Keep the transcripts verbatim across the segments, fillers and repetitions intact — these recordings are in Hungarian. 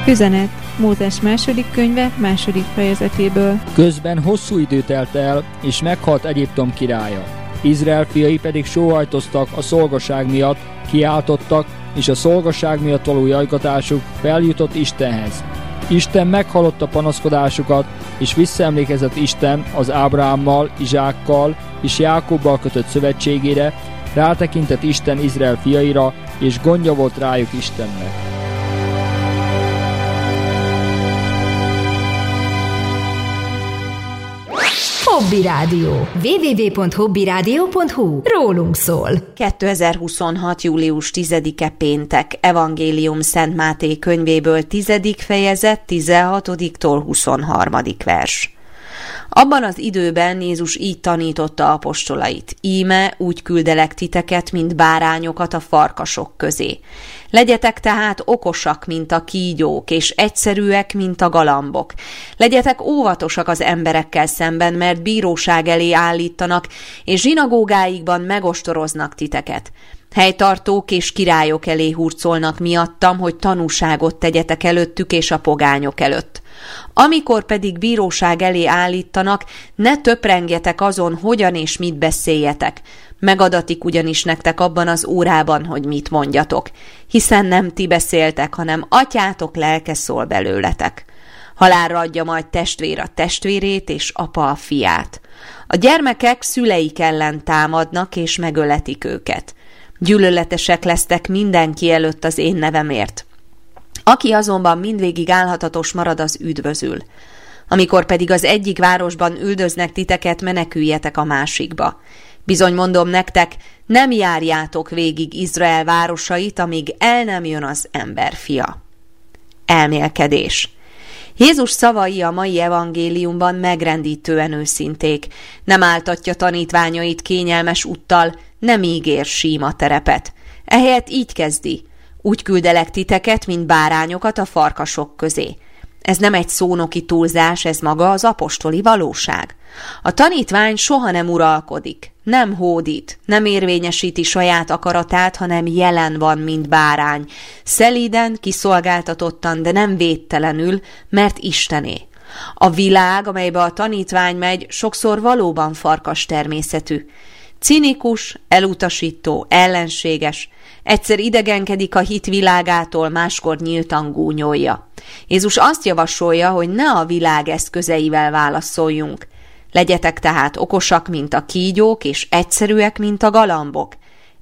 Üzenet Mózes második könyve második fejezetéből. Közben hosszú idő telt el, és meghalt Egyiptom királya. Izrael fiai pedig sóhajtoztak a szolgaság miatt, kiáltottak, és a szolgaság miatt való jajgatásuk feljutott Istenhez. Isten meghallotta panaszkodásukat, és visszaemlékezett Isten az Ábrahámmal, Izsákkal és Jákobbal kötött szövetségére, rátekintett Isten Izrael fiaira, és gondja volt rájuk Istennek. Hobby Rádió. double-u double-u double-u pont hobby rádió pont hu. Rólunk szól. kétezer-huszonhat. július tizedike péntek. Evangélium Szent Máté könyvéből tizedik fejezet tizenhatodiktól huszonharmadik vers. Abban az időben Jézus így tanította apostolait: íme úgy küldelek titeket, mint bárányokat a farkasok közé. Legyetek tehát okosak, mint a kígyók, és egyszerűek, mint a galambok. Legyetek óvatosak az emberekkel szemben, mert bíróság elé állítanak, és zsinagógáikban megostoroznak titeket. Helytartók és királyok elé hurcolnak miattam, hogy tanúságot tegyetek előttük és a pogányok előtt. Amikor pedig bíróság elé állítanak, ne töprengjetek azon, hogyan és mit beszéljetek. Megadatik ugyanis nektek abban az órában, hogy mit mondjatok, hiszen nem ti beszéltek, hanem atyátok lelke szól belőletek. Halálra adja majd testvér a testvérét, és apa a fiát. A gyermekek szüleik ellen támadnak, és megöletik őket. Gyűlöletesek lesztek mindenki előtt az én nevemért. Aki azonban mindvégig álhatatos marad, az üdvözül. Amikor pedig az egyik városban üldöznek titeket, meneküljetek a másikba. Bizony mondom nektek, nem járjátok végig Izrael városait, amíg el nem jön az emberfia. Elmélkedés. Jézus szavai a mai evangéliumban megrendítően őszinték. Nem áltatja tanítványait kényelmes úttal, nem ígér síma terepet. Ehelyett így kezdi: úgy küldelek titeket, mint bárányokat a farkasok közé. Ez nem egy szónoki túlzás, ez maga az apostoli valóság. A tanítvány soha nem uralkodik, nem hódít, nem érvényesíti saját akaratát, hanem jelen van, mint bárány. Szelíden, kiszolgáltatottan, de nem védtelenül, mert Istené. A világ, amelybe a tanítvány megy, sokszor valóban farkas természetű. Cinikus, elutasító, ellenséges, egyszer idegenkedik a hit világától, máskor nyíltan gúnyolja. Jézus azt javasolja, hogy ne a világ eszközeivel válaszoljunk. Legyetek tehát okosak, mint a kígyók, és egyszerűek, mint a galambok.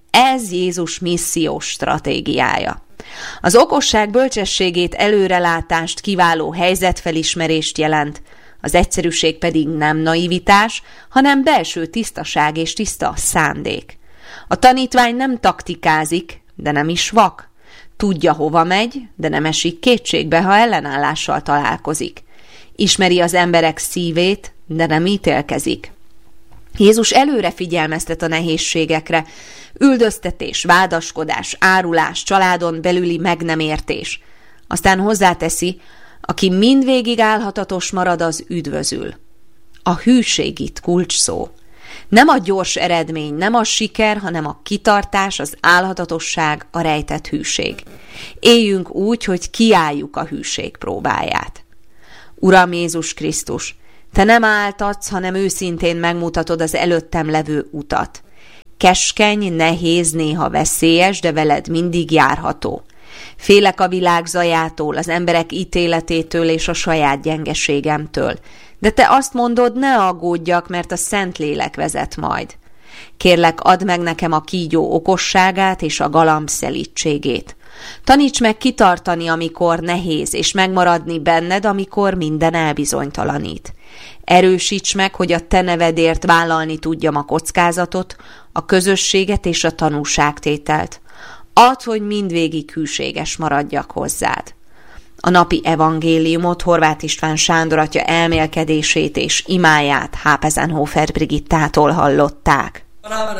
Ez Jézus missziós stratégiája. Az okosság bölcsességét, előrelátást, kiváló helyzetfelismerést jelent, az egyszerűség pedig nem naivitás, hanem belső tisztaság és tiszta szándék. A tanítvány nem taktikázik, de nem is vak. Tudja, hova megy, de nem esik kétségbe, ha ellenállással találkozik. Ismeri az emberek szívét, de nem ítélkezik. Jézus előre figyelmeztet a nehézségekre: üldöztetés, vádaskodás, árulás, családon belüli meg nem értés. Aztán hozzáteszi: aki mindvégig álhatatos marad, az üdvözül. A hűség itt kulcsszó. Nem a gyors eredmény, nem a siker, hanem a kitartás, az álhatatosság, a rejtett hűség. Éljünk úgy, hogy kiálljuk a hűség próbáját. Uram Jézus Krisztus, te nem áltatsz, hanem őszintén megmutatod az előttem levő utat. Keskeny, nehéz, néha veszélyes, de veled mindig járható. Félek a világ zajától, az emberek ítéletétől és a saját gyengeségemtől. De te azt mondod, ne aggódjak, mert a Szentlélek vezet majd. Kérlek, add meg nekem a kígyó okosságát és a galamb szelídségét. Taníts meg kitartani, amikor nehéz, és megmaradni benned, amikor minden elbizonytalanít. Erősíts meg, hogy a te nevedért vállalni tudjam a kockázatot, a közösséget és a tanúságtételt. Add, hogy mindvégig hűséges maradjak hozzád. A napi evangéliumot Horváth István Sándor atya elmélkedését és imáját Hápezenhofer Brigittától hallották.